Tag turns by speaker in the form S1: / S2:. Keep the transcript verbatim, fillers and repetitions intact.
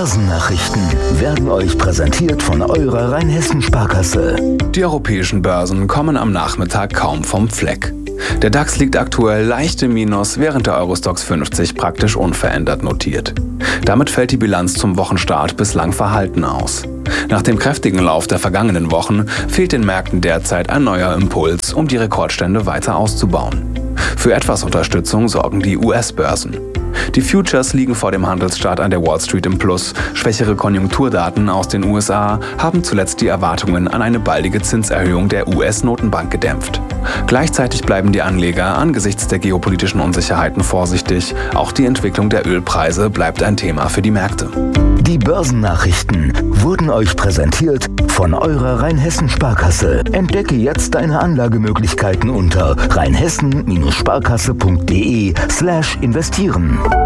S1: Börsennachrichten werden euch präsentiert von eurer Rheinhessen-Sparkasse.
S2: Die europäischen Börsen kommen am Nachmittag kaum vom Fleck. Der DAX liegt aktuell leicht im Minus, während der Eurostoxx fünfzig praktisch unverändert notiert. Damit fällt die Bilanz zum Wochenstart bislang verhalten aus. Nach dem kräftigen Lauf der vergangenen Wochen fehlt den Märkten derzeit ein neuer Impuls, um die Rekordstände weiter auszubauen. Für etwas Unterstützung sorgen die U S-Börsen. Die Futures liegen vor dem Handelsstart an der Wall Street im Plus. Schwächere Konjunkturdaten aus den U S A haben zuletzt die Erwartungen an eine baldige Zinserhöhung der U S-Notenbank gedämpft. Gleichzeitig bleiben die Anleger angesichts der geopolitischen Unsicherheiten vorsichtig. Auch die Entwicklung der Ölpreise bleibt ein Thema für die Märkte.
S1: Die Börsennachrichten wurden euch präsentiert von eurer Rheinhessen-Sparkasse. Entdecke jetzt deine Anlagemöglichkeiten unter rheinhessen Sparkasse punkt de slash investieren.